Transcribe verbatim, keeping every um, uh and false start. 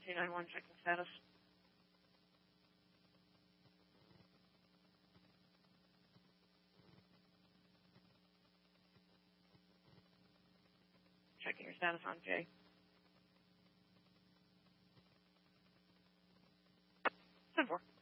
three nine one, checking status. Checking your status on J. ten four.